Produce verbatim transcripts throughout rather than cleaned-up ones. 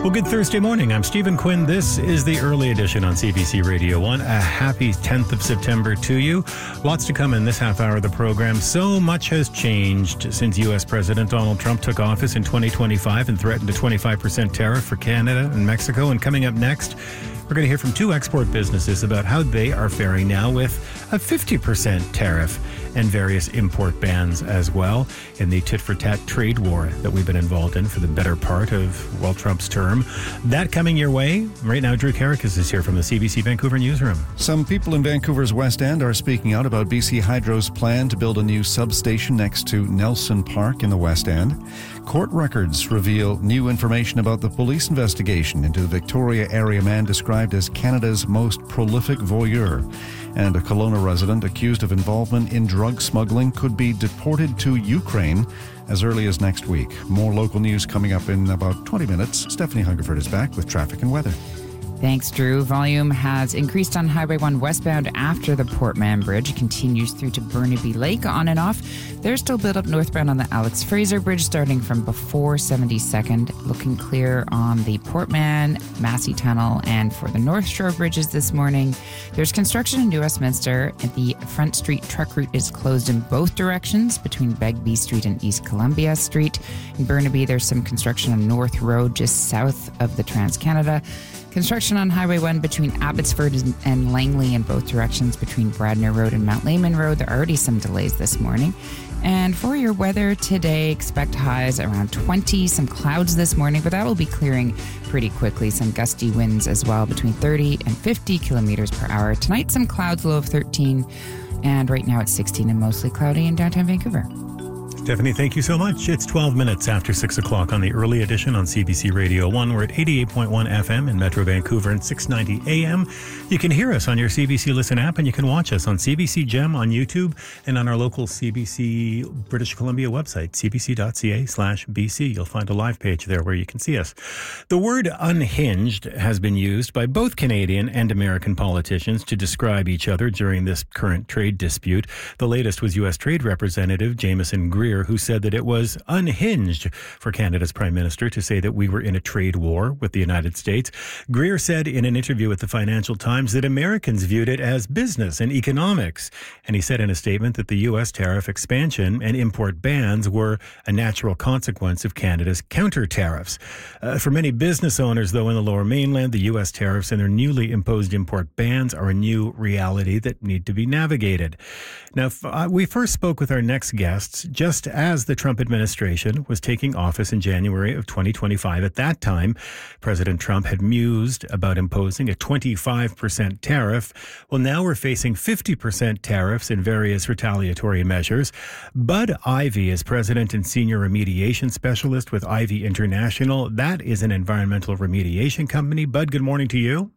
Well, good Thursday morning. I'm Stephen Quinn. This is the early edition on C B C Radio one. A happy tenth of September to you. Lots to come in this half hour of the program. So much has changed since U S President Donald Trump took office in twenty twenty-five and threatened a twenty-five percent tariff for Canada and Mexico. And coming up next, we're going to hear from two export businesses about how they are faring now with a fifty percent tariff and various import bans as well in the tit-for-tat trade war that we've been involved in for the better part of, well, Trump's term. That coming your way. Right now, Drew Carrickas is here from the C B C Vancouver newsroom. Some people in Vancouver's West End are speaking out about B C Hydro's plan to build a new substation next to Nelson Park in the West End. Court records reveal new information about the police investigation into the Victoria area man described as Canada's most prolific voyeur. And a Kelowna resident accused of involvement in drug smuggling could be deported to Ukraine as early as next week. More local news coming up in about twenty minutes. Stephanie Hungerford is back with traffic and weather. Thanks, Drew. Volume has increased on Highway one westbound after the Port Mann Bridge. Continues through to Burnaby Lake on and off. There's still build up northbound on the Alex Fraser Bridge starting from before seventy-second. Looking clear on the Port Mann, Massey Tunnel, and for the North Shore bridges this morning. There's construction in New Westminster, and the Front Street truck route is closed in both directions between Begbie Street and East Columbia Street. In Burnaby, there's some construction on North Road just south of the Trans-Canada. Construction on Highway one between Abbotsford and Langley in both directions between Bradner Road and Mount Lehman Road. There are already some delays this morning. And for your weather today, expect highs around twenty. Some clouds this morning, but that will be clearing pretty quickly. Some gusty winds as well between thirty and fifty kilometers per hour. Tonight, some clouds, low of thirteen. And right now it's sixteen and mostly cloudy in downtown Vancouver. Stephanie, thank you so much. It's twelve minutes after six o'clock on the early edition on C B C Radio one. We're at eighty-eight point one F M in Metro Vancouver and six ninety A M. You can hear us on your C B C Listen app, and you can watch us on C B C Gem on YouTube and on our local C B C British Columbia website, cbc.ca slash BC. You'll find a live page there where you can see us. The word unhinged has been used by both Canadian and American politicians to describe each other during this current trade dispute. The latest was U S Trade Representative Jameson Greer, who said that it was unhinged for Canada's Prime Minister to say that we were in a trade war with the United States. Greer said in an interview with the Financial Times that Americans viewed it as business and economics. And he said in a statement that the U S tariff expansion and import bans were a natural consequence of Canada's counter tariffs. Uh, for many business owners, though, in the Lower Mainland, the U S tariffs and their newly imposed import bans are a new reality that need to be navigated. Now, f- uh, we first spoke with our next guests just as the Trump administration was taking office in January of twenty twenty-five. At that time, President Trump had mused about imposing a twenty-five percent tariff. Well, now we're facing fifty percent tariffs and various retaliatory measures. Bud Ivy is president and senior remediation specialist with Ivy International. That is an environmental remediation company. Bud, good morning to you.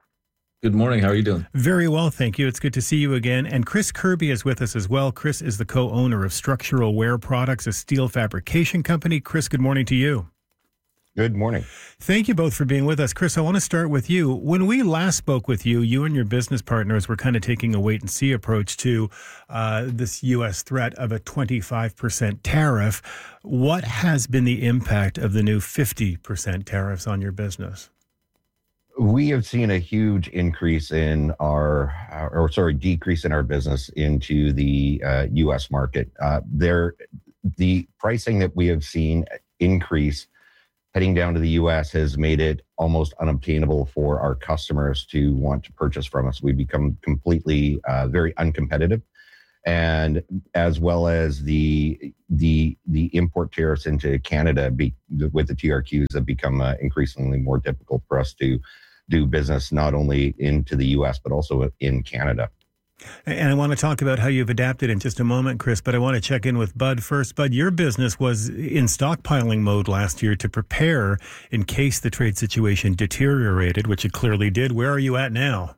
Good morning. How are you doing? Very well, thank you. It's good to see you again. And Chris Kirby is with us as well. Chris is the co-owner of Structural Wear Products, a steel fabrication company. Chris, good morning to you. Good morning. Thank you both for being with us. Chris, I want to start with you. When we last spoke with you, you and your business partners were kind of taking a wait-and-see approach to uh, this U S threat of a twenty-five percent tariff. What has been the impact of the new fifty percent tariffs on your business? We have seen a huge increase in our, or sorry, decrease in our business into the uh, U S market. Uh, there, the pricing that we have seen increase heading down to the U S has made it almost unobtainable for our customers to want to purchase from us. We become completely uh, very uncompetitive, and as well as the the the import tariffs into Canada be, with the T R Qs have become uh, increasingly more difficult for us to do business not only into the U S but also in Canada. And I want to talk about how you've adapted in just a moment, Chris, but I want to check in with Bud first. Bud, your business was in stockpiling mode last year to prepare in case the trade situation deteriorated, which it clearly did. Where are you at now?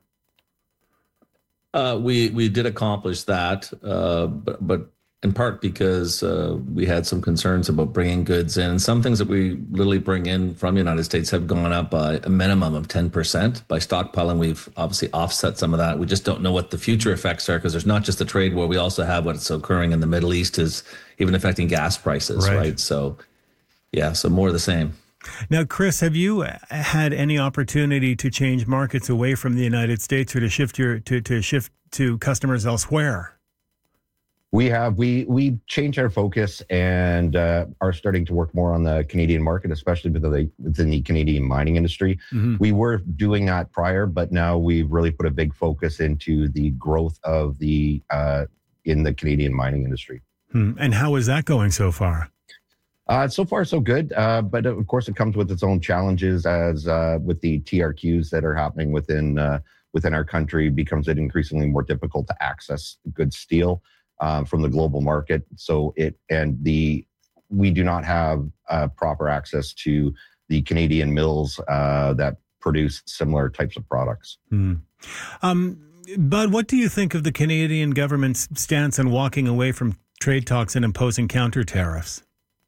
Uh, we we did accomplish that, uh, but but in part because uh, we had some concerns about bringing goods in. And some things that we literally bring in from the United States have gone up by a minimum of ten percent. By stockpiling, we've obviously offset some of that. We just don't know what the future effects are, because there's not just the trade war. We also have what's occurring in the Middle East is even affecting gas prices, right? right? So, yeah, so more of the same. Now, Chris, have you had any opportunity to change markets away from the United States or to shift your to, to shift to customers elsewhere? We have we we changed our focus and uh, are starting to work more on the Canadian market, especially within the, within the Canadian mining industry. Mm-hmm. We were doing that prior, but now we've really put a big focus into the growth of the uh, in the Canadian mining industry. Hmm. And how is that going so far? Uh, so far, so good. Uh, but of course, it comes with its own challenges, as uh, with the T R Qs that are happening within uh, within our country, becomes it increasingly more difficult to access good steel um, from the global market. So it and the we do not have uh, proper access to the Canadian mills uh, that produce similar types of products. Hmm. Um, Bud, what do you think of the Canadian government's stance on walking away from trade talks and imposing counter tariffs?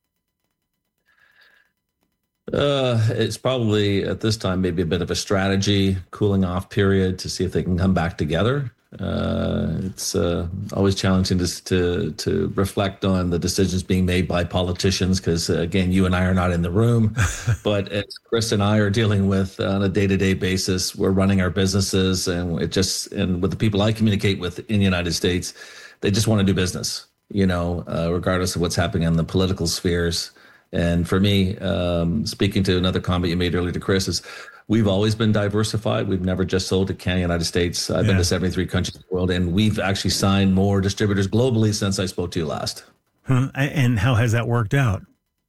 Uh, it's probably at this time maybe a bit of a strategy, cooling off period to see if they can come back together. Uh, it's uh, always challenging to, to to reflect on the decisions being made by politicians because, uh, again, you and I are not in the room. But as Chris and I are dealing with on a day-to-day basis, we're running our businesses, and it just and with the people I communicate with in the United States, they just want to do business, you know, uh, regardless of what's happening in the political spheres. And for me, um, speaking to another comment you made earlier to Chris, is we've always been diversified. We've never just sold to Canada, United States. I've yeah. been to seventy-three countries in the world, and we've actually signed more distributors globally since I spoke to you last. Huh. And how has that worked out?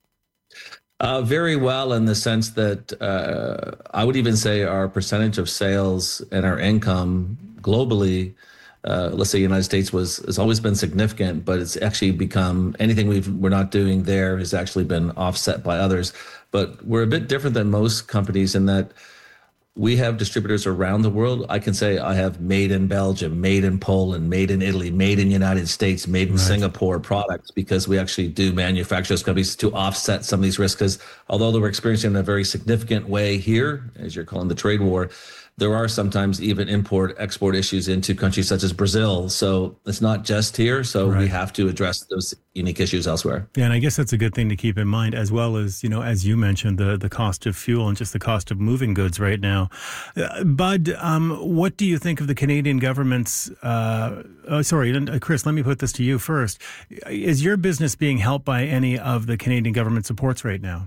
Uh, very well, in the sense that uh, I would even say our percentage of sales and our income globally, Uh, let's say United States was has always been significant, but it's actually become anything we've, we're not doing there has actually been offset by others. But we're a bit different than most companies in that we have distributors around the world. I can say I have made in Belgium, made in Poland, made in Italy, made in United States, made in right. Singapore products, because we actually do manufacture those companies to offset some of these risks. Because although they were experiencing in a very significant way here, as you're calling the trade war, there are sometimes even import-export issues into countries such as Brazil. So it's not just here. So right. we have to address those unique issues elsewhere. Yeah, and I guess that's a good thing to keep in mind, as well as, you know, as you mentioned, the, the cost of fuel and just the cost of moving goods right now. Uh, Bud, um, what do you think of the Canadian government's, uh, oh, sorry, uh, Chris, let me put this to you first. Is your business being helped by any of the Canadian government supports right now?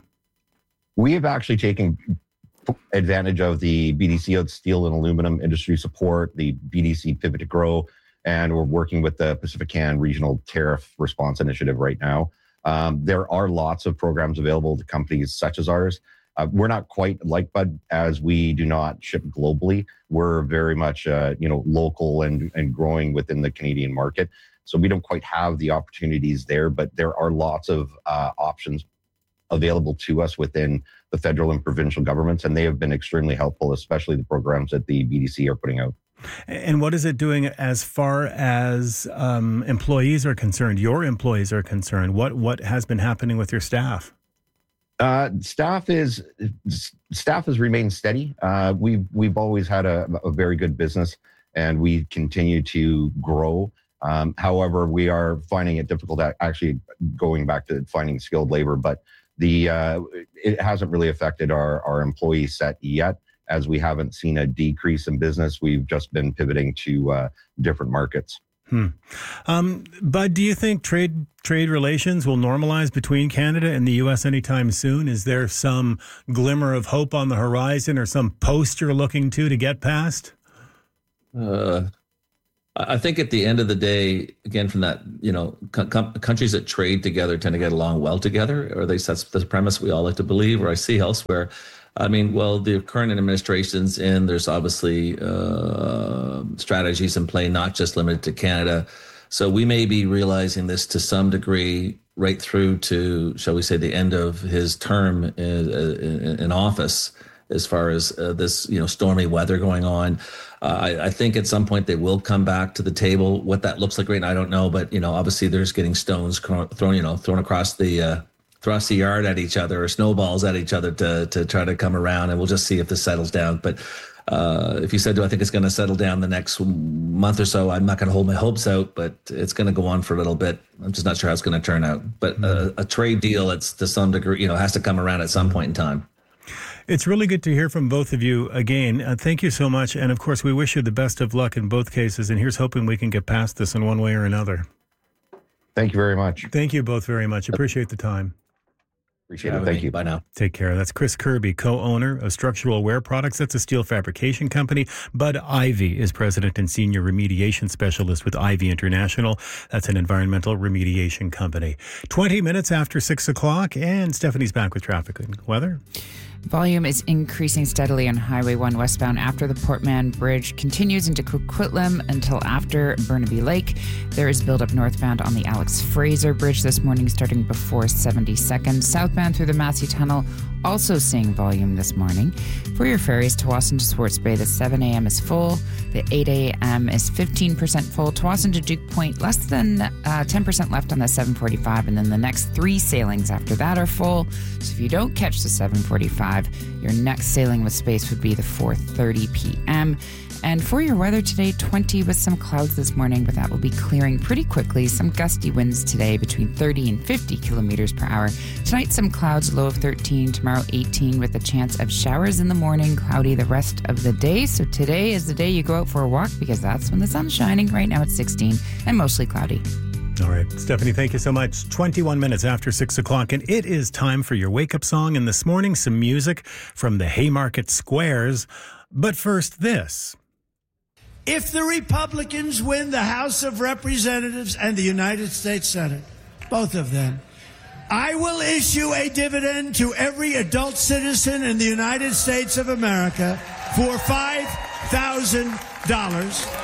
We have actually taken advantage of the B D C steel and aluminum industry support, the B D C Pivot to Grow, and we're working with the Pacific Can Regional Tariff Response Initiative right now. Um, there are lots of programs available to companies such as ours. Uh, we're not quite like Bud, as we do not ship globally. We're very much, uh, you know, local and, and growing within the Canadian market. So we don't quite have the opportunities there, but there are lots of uh, options available to us within the federal and provincial governments, and they have been extremely helpful, especially the programs that the B D C are putting out. And what is it doing as far as um, employees are concerned, your employees are concerned? What what has been happening with your staff? Uh, staff is staff has remained steady. Uh, we've we've always had a, a very good business, and we continue to grow. Um, however, we are finding it difficult to actually going back to finding skilled labor, but The uh, it hasn't really affected our, our employee set yet, as we haven't seen a decrease in business. We've just been pivoting to uh, different markets. Hmm. Um, Bud, do you think trade trade relations will normalize between Canada and the U S anytime soon? Is there some glimmer of hope on the horizon, or some post you're looking to to get past? Uh, I think at the end of the day, again, from that, you know, com- countries that trade together tend to get along well together, or at least that's the premise we all like to believe, or I see elsewhere. I mean, well, the current administration's in, there's obviously uh, strategies in play, not just limited to Canada. So we may be realizing this to some degree right through to, shall we say, the end of his term in, in, in office, as far as uh, this, you know, stormy weather going on. Uh, I, I think at some point they will come back to the table. What that looks like right now, I don't know. But, you know, obviously there's getting stones thrown, you know, thrown across the uh, across the yard at each other, or snowballs at each other to to try to come around. And we'll just see if this settles down. But uh, if you said, do I think it's going to settle down the next month or so? I'm not going to hold my hopes out, but it's going to go on for a little bit. I'm just not sure how it's going to turn out. But mm-hmm. uh, a trade deal, it's to some degree, you know, has to come around at some point in time. It's really good to hear from both of you again. Uh, thank you so much. And of course, we wish you the best of luck in both cases. And here's hoping we can get past this in one way or another. Thank you very much. Thank you both very much. Appreciate the time. Appreciate it. Thank you. Bye now. Take care. That's Chris Kirby, co-owner of Structural Wear Products. That's a steel fabrication company. Bud Ivy is president and senior remediation specialist with Ivy International. That's an environmental remediation company. twenty minutes after six o'clock, and Stephanie's back with traffic and weather. Volume is increasing steadily on Highway one westbound after the Portman Bridge continues into Coquitlam until after Burnaby Lake. There is buildup northbound on the Alex Fraser Bridge this morning starting before seventy-second. Southbound through the Massey Tunnel also seeing volume this morning. For your ferries, Tawasin to Swartz Bay, the seven a.m. is full. The eight a.m. is fifteen percent full. Tawasin to Duke Point, less than uh, ten percent left on the seven forty-five. And then the next three sailings after that are full. So if you don't catch the seven forty-five, your next sailing with space would be the four thirty p.m. And for your weather today, twenty with some clouds this morning, but that will be clearing pretty quickly. Some gusty winds today between thirty and fifty kilometers per hour. Tonight, some clouds, low of thirteen. Tomorrow, eighteen, with a chance of showers in the morning, cloudy the rest of the day. So today is the day you go out for a walk because that's when the sun's shining. Right now, it's sixteen and mostly cloudy. All right, Stephanie, thank you so much. twenty-one minutes after six o'clock, and it is time for your wake-up song. And this morning, some music from the Haymarket Squares. But first, this. If the Republicans win the House of Representatives and the United States Senate, both of them, I will issue a dividend to every adult citizen in the United States of America for five thousand dollars.